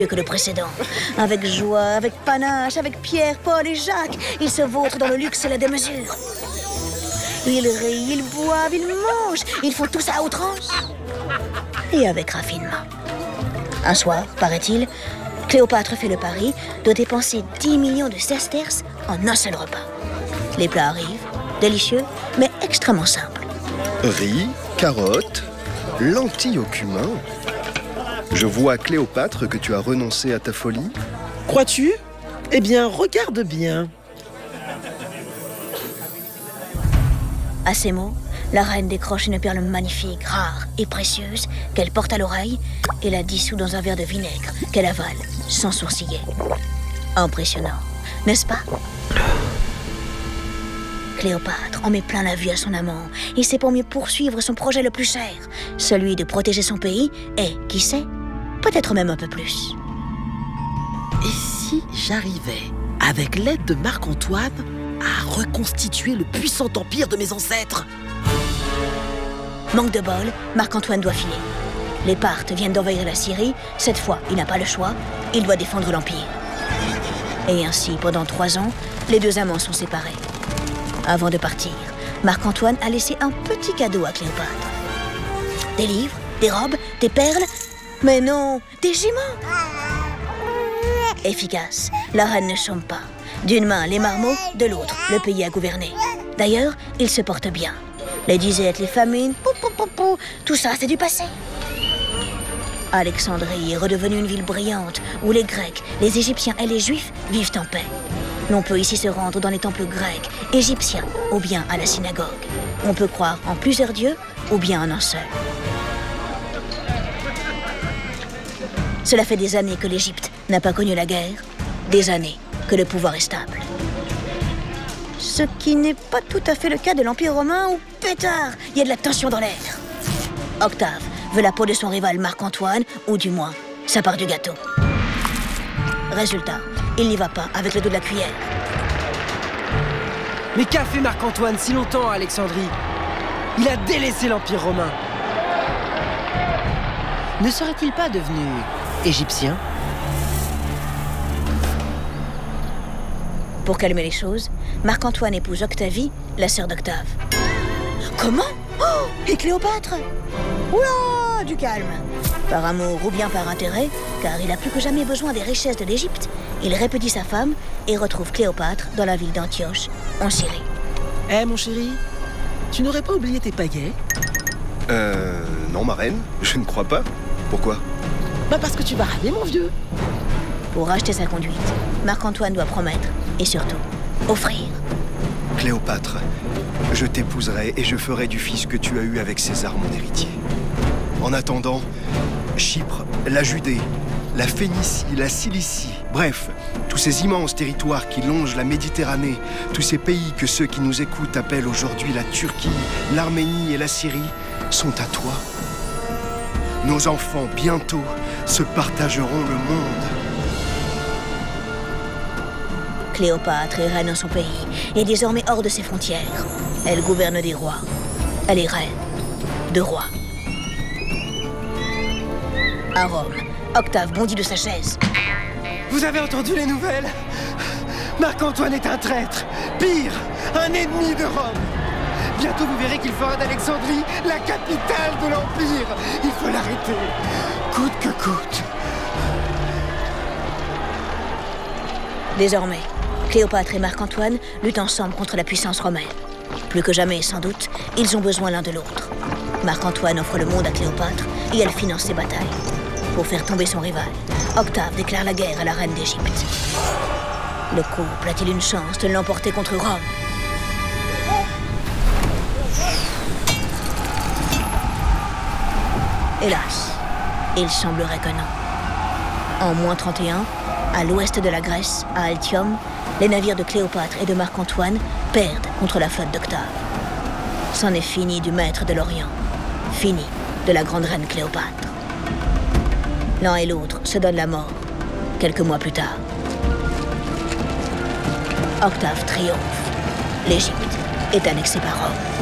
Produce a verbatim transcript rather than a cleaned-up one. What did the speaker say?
que le précédent. Avec joie, avec panache, avec Pierre, Paul et Jacques, ils se vautrent dans le luxe et la démesure. Ils rient, ils boivent, ils mangent, ils font tout ça à outrance. Et avec raffinement. Un soir, paraît-il, Cléopâtre fait le pari de dépenser dix millions de sesterces en un seul repas. Les plats arrivent, délicieux, mais extrêmement simples. Riz, carottes, lentilles au cumin. Je vois, Cléopâtre, que tu as renoncé à ta folie. Crois-tu? Eh bien, regarde bien. À ces mots, la reine décroche une perle magnifique, rare et précieuse qu'elle porte à l'oreille et la dissout dans un verre de vinaigre qu'elle avale sans sourciller. Impressionnant, n'est-ce pas? Cléopâtre en met plein la vue à son amant et c'est pour mieux poursuivre son projet le plus cher, celui de protéger son pays et, qui sait, peut-être même un peu plus. Et si j'arrivais, avec l'aide de Marc-Antoine, à reconstituer le puissant empire de mes ancêtres? Manque de bol, Marc-Antoine doit filer. Les Parthes viennent d'envahir la Syrie. Cette fois, il n'a pas le choix. Il doit défendre l'Empire. Et ainsi, pendant trois ans, les deux amants sont séparés. Avant de partir, Marc-Antoine a laissé un petit cadeau à Cléopâtre. Des livres, des robes, des perles. Mais non, des juments. Efficace, la reine ne chôme pas. D'une main, les marmots, de l'autre, le pays à gouverner. D'ailleurs, ils se portent bien. Les disettes, les famines, pou, pou, pou, pou, tout ça, c'est du passé. Alexandrie est redevenue une ville brillante où les Grecs, les Égyptiens et les Juifs vivent en paix. L'on peut ici se rendre dans les temples grecs, égyptiens ou bien à la synagogue. On peut croire en plusieurs dieux ou bien en un seul. Cela fait des années que l'Égypte n'a pas connu la guerre, des années que le pouvoir est stable. Ce qui n'est pas tout à fait le cas de l'Empire romain où, pétard, il y a de la tension dans l'air. Octave veut la peau de son rival Marc-Antoine, ou du moins, sa part du gâteau. Résultat, il n'y va pas avec le dos de la cuillère. Mais qu'a fait Marc-Antoine si longtemps à Alexandrie? Il a délaissé l'Empire romain. Ne serait-il pas devenu égyptien? Pour calmer les choses, Marc-Antoine épouse Octavie, la sœur d'Octave. Comment? Oh, et Cléopâtre? Oula, du calme. Par amour ou bien par intérêt, car il a plus que jamais besoin des richesses de l'Égypte, il répudie sa femme et retrouve Cléopâtre dans la ville d'Antioche, en Syrie. Eh, hey, mon chéri, tu n'aurais pas oublié tes pagaies? Euh... Non, ma reine, je ne crois pas. Pourquoi? Bah parce que tu vas râler, mon vieux. Pour racheter sa conduite, Marc-Antoine doit promettre, et surtout, offrir. Cléopâtre, je t'épouserai et je ferai du fils que tu as eu avec César, mon héritier. En attendant, Chypre, la Judée, la Phénicie, la Cilicie, bref, tous ces immenses territoires qui longent la Méditerranée, tous ces pays que ceux qui nous écoutent appellent aujourd'hui la Turquie, l'Arménie et la Syrie, sont à toi. Nos enfants, bientôt, se partageront le monde. Cléopâtre est reine dans son pays et désormais hors de ses frontières. Elle gouverne des rois. Elle est reine de rois. À Rome, Octave bondit de sa chaise. Vous avez entendu les nouvelles? Marc-Antoine est un traître. Pire, un ennemi de Rome. Bientôt vous verrez qu'il fera d'Alexandrie la capitale de l'Empire. Il faut l'arrêter, coûte que coûte. Désormais, Cléopâtre et Marc-Antoine luttent ensemble contre la puissance romaine. Plus que jamais, sans doute, ils ont besoin l'un de l'autre. Marc-Antoine offre le monde à Cléopâtre et elle finance ses batailles. Pour faire tomber son rival, Octave déclare la guerre à la reine d'Égypte. Le couple a-t-il une chance de l'emporter contre Rome? Hélas, il semblerait que non. En moins trente et un, à l'ouest de la Grèce, à Altium, les navires de Cléopâtre et de Marc-Antoine perdent contre la flotte d'Octave. C'en est fini du maître de l'Orient, fini de la grande reine Cléopâtre. L'un et l'autre se donnent la mort, quelques mois plus tard. Octave triomphe. L'Égypte est annexée par Rome.